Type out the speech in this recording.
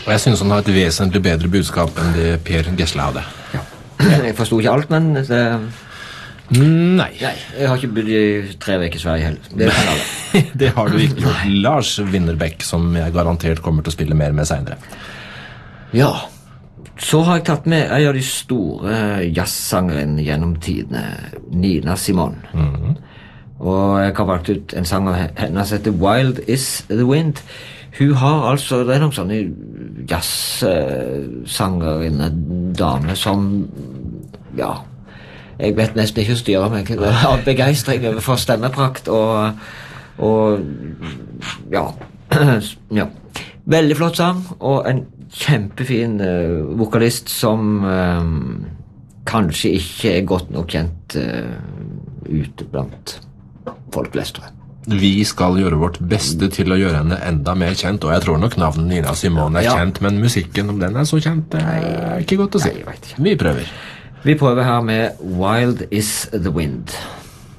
Og jeg synes han har et vesentlig bedre budskap enn det Per Gessle hadde. Ja. Jeg forstod ikke alt, men det... Nei. Nei, jeg har ikke bodd i 3 veker i Sverige heller. Det kan alle. Det har du ikke gjort. Lars Winnerbäck, som jeg garantert kommer til å spille mer med senere. Ja, så har jeg tatt med en av de store jazzsangerne gjennom tidene, Nina Simone. Og jeg har valgt ut en sang av henne som heter Wild is the Wind. Hun har altså, det er noen sånne jazzsangere, damer som, ja, jeg vet nesten ikke å styre meg av begeistring for stemmeprakt og ja, ja, veldig flott sang og en kjempefin vokalist som kanskje ikke er godt nok kjent ute blant folk flest, tror jeg. Vi skal gjøre vårt beste til å gjøre henne enda mer kjent, og jeg tror nok navnet Nina Simone er kjent, men musikken, om den er så kjent, det er ikke godt å si. Nei, jeg vet ikke. Vi prøver. Vi prøver her med Wild is the Wind.